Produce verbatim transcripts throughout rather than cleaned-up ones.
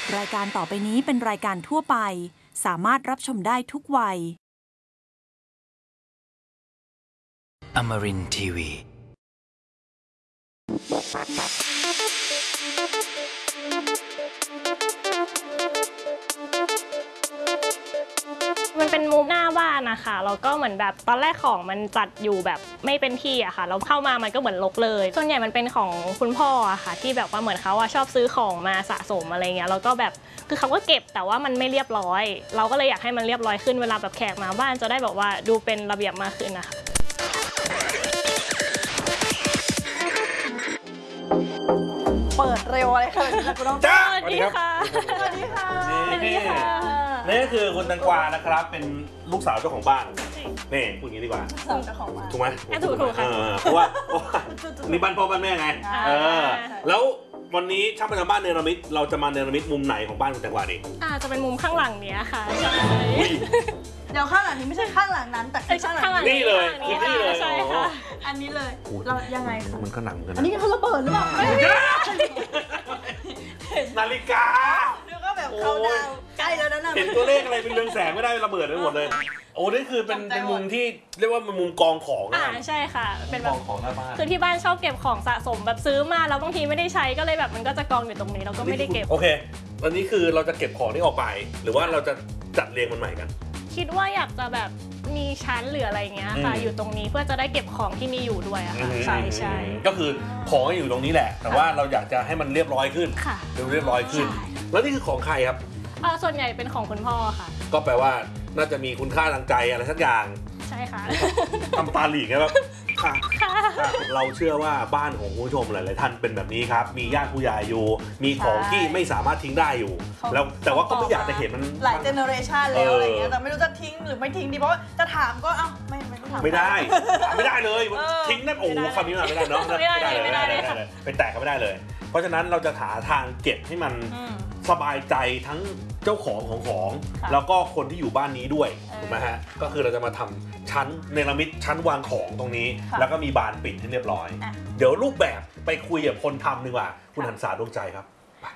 รายการต่อไปนี้เป็นรายการทั่วไปสามารถรับชมได้ทุกวัย Amarin ที วีมันเป็นมุมหน้าบ้านนะคะแล้วก็เหมือนแบบตอนแรกของมันจัดอยู่แบบไม่เป็นที่อะค่ะเราเข้ามามันก็เหมือนรกเลยส่วนใหญ่มันเป็นของคุณพ่ออะค่ะที่แบบว่าเหมือนเขาอะชอบซื้อของมาสะสมอะไรเงี้ยแล้วก็แบบคือเขาก็เก็บแต่ว่ามันไม่เรียบร้อยเราก็เลยอยากให้มันเรียบร้อยขึ้นเวลาแบบแขกมาบ้านจะได้แบบว่าดูเป็นระเบียบมากขึ้นนะคะเปิดเร็วอะไรขนาดนี้คุณน้องจ้าสวัสดีค่ะสวัสดีค่ะสวัสดีค่ะนี่ก็คือคุณตังกวานะครับเป็นลูกสาวเจ้าของบ้านนี่พูดอย่างนี้ดีกว่าสาวเจ้าของบ้านถูกไหมถูกถูกค่ะเออเพราะว่าเพราะว่านี่บ้านพ่อบ้านแม่ไงเออแล้ววันนี้ช่างประจำบ้านเนรมิตเราจะมาเนรมิตมุมไหนของบ้านคุณตังกวาดีอ่าจะเป็นมุมข้างหลังเนี้ยค่ะใช่เดี๋ยวข้างหลังนี้ไม่ใช่ข้างหลังนั้นแต่คือข้างหลังข้างหลังนี่เลยคือนี่เลยใช่ค่ะอันนี้เลยเรายังไงคะมันก็หนังกันอันนี้เขาระเบิดหรือเปล่านาฬิกาเดี๋ยวก็แบบเขาดาวใกล้แล้วนะเห็นตัวเลขอะไรเป็นเรืองแสงไม่ได้ระเบิดไปหมดเลยโอ้นี่คือเป็นเป็นมุมที่เรียกว่าเป็นมุมกองของอ่านะใช่ค่ะเป็นกแบอบ งของหน้าบ้านคือที่บ้านชอบเก็บของสะสมแบบซื้อมาแล้วบางทีไม่ได้ใช้ก็เลยแบบมันก็จะกองอยู่ตรงนี้เราก็ไม่ได้เก็บโอเคตอนนี้คือเราจะเก็บของนี้ออกไป หรือว่าเราจะจัดเรียงมันใหม่กันคิดว่าอยากจะแบบมีชั้นหรืออะไรเงี้ยค่ะอืมอยู่ตรงนี้เพื่อจะได้เก็บของที่มีอยู่ด้วยอะค่ะใช่ใช่ก็คือของอยู่ตรงนี้แหละ แต่ว่าเราอยากจะให้มันเรียบร้อยขึ้นค่ะเรียบร้อยขึ้นใช่แล้วนี่คือของใครครับอ่าส่วนใหญ่เป็นของคุณพ่อค่ะก็แปลว่าน่าจะมีคุณค่าทางใจอะไรสักอย่างใช่ค่ะทำตาหลีกไงแบบค่ะค่ะเราเชื่อว่าบ้านของคุณผู้ชมหลายๆท่านเป็นแบบนี้ครับ มีญาติผู้ใหญ่อยู่ มีของที่ไม่สามารถทิ้งได้อยู่ แล้วแต่ว่าก็ไม่อยากจะเห็นมันหลายเจเนอเรชันแล้วอะไรเงี้ยแต่ไม่รู้จะทิ้งหรือไม่ทิ้งดีเพราะว่าจะถามก็เอ้าไม่ไม่ต้องถามไม่ได้ไม่ได้เลยเออทิ้งได้โอ้โหคำนี้มาไม่ได้เนาะไม่ได้เลยไม่ได้เลยเลยไปแตะก็ไม่ได้เลย เพราะฉะนั้นเราจะหาทางเก็บให้มันอืมสบายใจทั้งเจ้าของของของค่ะแล้วก็คนที่อยู่บ้านนี้ด้วยเออถูกไหมฮะก็คือเราจะมาทำชั้นเนรมิตชั้นวางของตรงนี้ค่ะแล้วก็มีบานปิดให้เรียบร้อยอ่ะเดี๋ยวรูปแบบไปคุยกับคนทำดีกว่า คุณหันษาดวงใจครับไป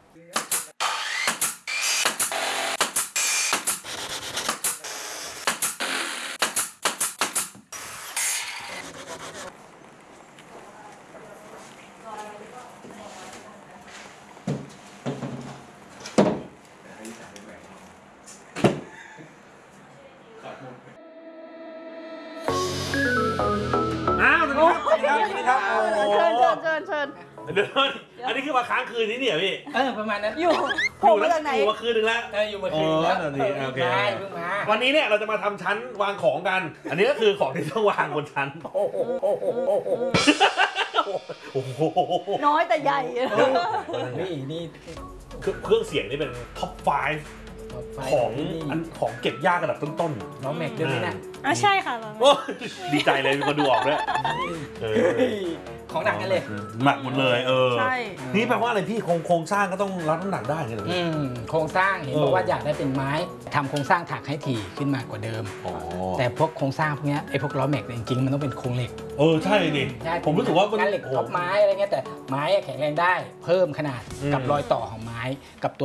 อ้าวสวัสดีครับสวัสดีครับสวัสดีครับเชิญเชิญเชิญเชิญเดี๋ยวอันนี้คือมาค้างคืนที่นี่เหรอพี่เออประมาณนั้นอยู่โผอล่ยู่มาแล้วจากไหนอยู่มาคืนหนึ่งแล้วเอออยู่เมื่อคืนแล้วอ๋อตอนนี้โอเคใช่เพิ่งมาวันนี้เนี่ยเราจะมาทำชั้นวางของกัน อันนี้ก็คือของที่ต้องวางบนชั้นโอ้โหโอ้โหโอ้โหโอ้โหน้อยแต่ใหญ่นี่นี่เครื่องเสียงนี่เป็นท็อปไฟว์ของอันของเก็บยากระดับต้นน้องแม็กด้วยไหมน่ะอ่าใช่ค่ะเราๆโอ้ดีใจเลยมีคนดูออกด้วยเออของหนักกันเลยหนักหมดเลยเออใช่นี่แปลว่าอะไรพี่โครงโครงสร้างก็ต้องรับน้ำหนักได้ไงเหรออืมโครงสร้างเห็นบอกว่าอยากได้เป็นไม้ทำโครงสร้างถักให้ถี่ขึ้นมากกว่าเดิมอ๋อแต่พวกโครงสร้างพวกเนี้ยไอ้พวกล้อแม็กเนี่ยจริงๆมันต้องเป็นโครงเหล็กเออใช่ดิใช่ผมรู้สึกว่ามันงานเหล็กโอ้โหท็อปไม้อะไรเงี้ยแต่ไม้อะแข็งแรงได้เพิ่มขนาดกับอืมรอยต่อของไม้กับ